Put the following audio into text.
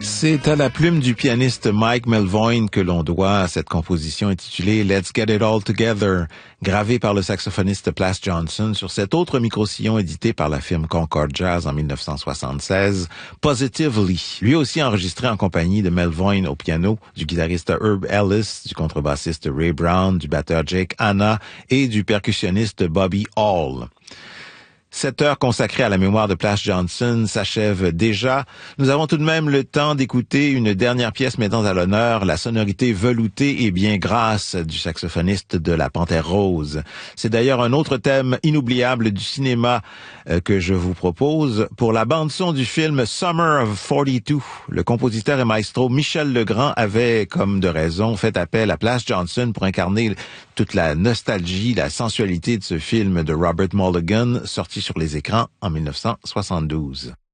C'est à la plume du pianiste Mike Melvoin que l'on doit cette composition intitulée Let's Get It All Together, gravée par le saxophoniste Plas Johnson sur cet autre micro-sillon édité par la firme Concord Jazz en 1976, Positively, lui aussi enregistré en compagnie de Melvoin au piano, du guitariste Herb Ellis, du contrebassiste Ray Brown, du batteur Jake Hanna et du percussionniste Bobby Hall. Cette heure consacrée à la mémoire de Plas Johnson s'achève déjà. Nous avons tout de même le temps d'écouter une dernière pièce mettant à l'honneur la sonorité veloutée et bien grasse du saxophoniste de la Panthère Rose. C'est d'ailleurs un autre thème inoubliable du cinéma que je vous propose. Pour la bande-son du film Summer of 42, le compositeur et maestro Michel Legrand avait, comme de raison, fait appel à Plas Johnson pour incarner toute la nostalgie, la sensualité de ce film de Robert Mulligan, sorti sur les écrans en 1972.